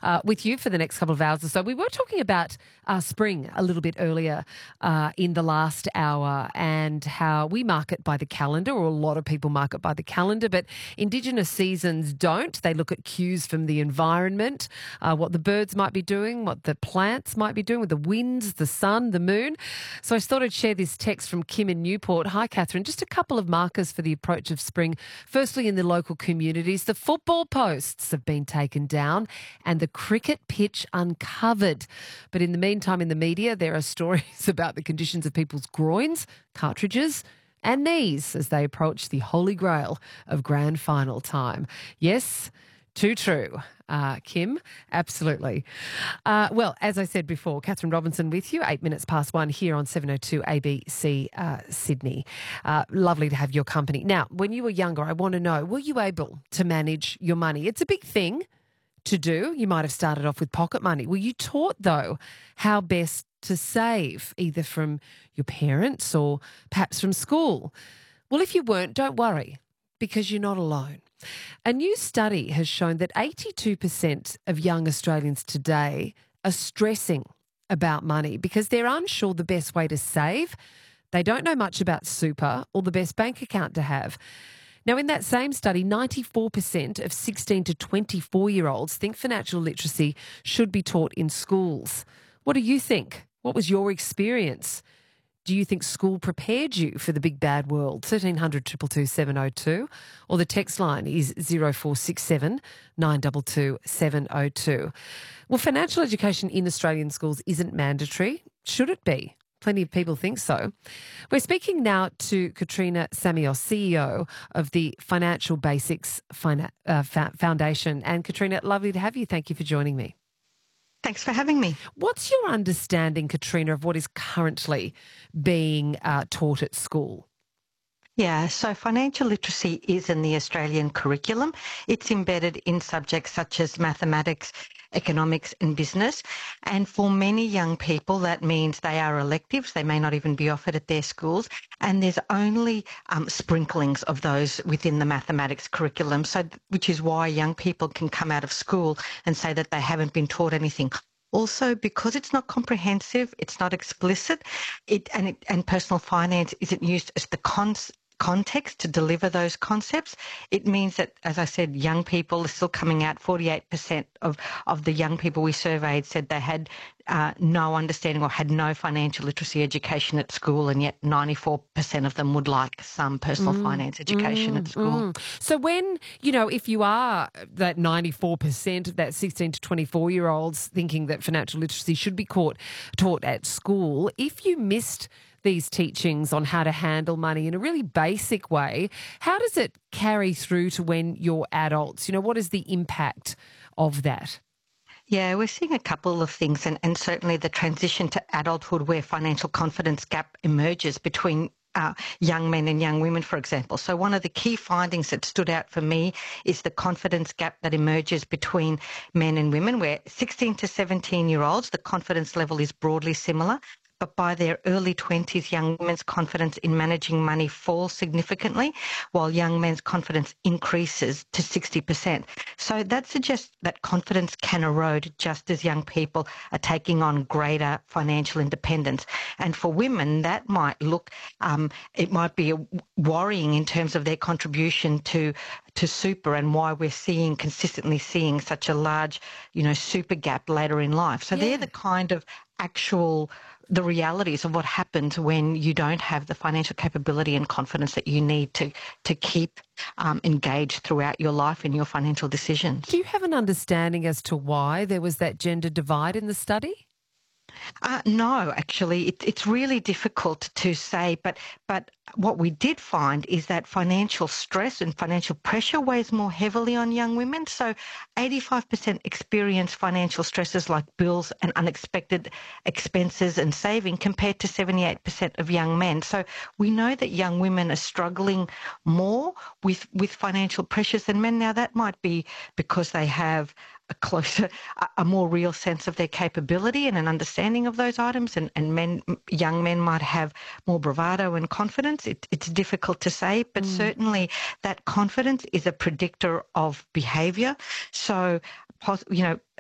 with you for the next couple of hours or so. We were talking about spring a little bit earlier in the last hour and how we mark it by the calendar, or a lot of people mark it by the calendar, but Indigenous seasons don't. They look at cues from the environment, what the birds might be doing, what the plants might be doing with the winds, the sun, the moon. So I thought I'd share this text from Kim in Newport. Hi, Catherine. Just a couple of markers for the approach of spring. Firstly, in the local communities, the football posts have been taken down and the cricket pitch uncovered. But in the meantime, in the media, there are stories about the conditions of people's groins, cartridges, and knees as they approach the holy grail of grand final time. Yes, too true. Kim, absolutely. Well, as I said before, Catherine Robinson with you, 1:08 here on 702 ABC Sydney. Lovely to have your company. Now, when you were younger, I want to know, were you able to manage your money? It's a big thing to do. You might have started off with pocket money. Were you taught, though, how best to save, either from your parents or perhaps from school? Well, if you weren't, don't worry, because you're not alone. A new study has shown that 82% of young Australians today are stressing about money because they're unsure the best way to save. They don't know much about super or the best bank account to have. Now, in that same study, 94% of 16 to 24-year-olds think financial literacy should be taught in schools. What do you think? What was your experience? Do you think school prepared you for the big bad world? 1300 222 702, or the text line is 0467 922 702. Well, financial education in Australian schools isn't mandatory. Should it be? Plenty of people think so. We're speaking now to Katrina Samios, CEO of the Financial Basics Foundation. And Katrina, lovely to have you. Thank you for joining me. Thanks for having me. What's your understanding, Katrina, of what is currently being taught at school? Yeah, so financial literacy is in the Australian curriculum. It's embedded in subjects such as mathematics, economics and business. And for many young people, that means they are electives. They may not even be offered at their schools. And there's only sprinklings of those within the mathematics curriculum, so which is why young people can come out of school and say that they haven't been taught anything. Also, because it's not comprehensive, it's not explicit, and personal finance isn't used as the context to deliver those concepts, it means that, as I said, young people are still coming out. 48% of the young people we surveyed said they had no understanding or had no financial literacy education at school, and yet 94% of them would like some personal finance education at school. So when, if you are that 94% of that 16 to 24-year-olds thinking that financial literacy should be taught at school, if you missed these teachings on how to handle money in a really basic way, how does it carry through to when you're adults? What is the impact of that? Yeah, we're seeing a couple of things, and certainly the transition to adulthood where financial confidence gap emerges between young men and young women, for example. So one of the key findings that stood out for me is the confidence gap that emerges between men and women, where 16 to 17-year-olds, the confidence level is broadly similar. But by their early 20s, young women's confidence in managing money falls significantly, while young men's confidence increases to 60%. So that suggests that confidence can erode just as young people are taking on greater financial independence. And for women, that might look, it might be worrying in terms of their contribution to super, and why we're consistently seeing such a large, super gap later in life. So they're the kind of the realities of what happens when you don't have the financial capability and confidence that you need to keep engaged throughout your life in your financial decisions. Do you have an understanding as to why there was that gender divide in the study? No, actually, it's really difficult to say, but what we did find is that financial stress and financial pressure weighs more heavily on young women. So 85% experience financial stresses like bills and unexpected expenses and saving, compared to 78% of young men. So we know that young women are struggling more with financial pressures than men. Now, that might be because they have a more real sense of their capability and an understanding of those items, and young men might have more bravado and confidence. It's difficult to say, but certainly that confidence is a predictor of behaviour. So,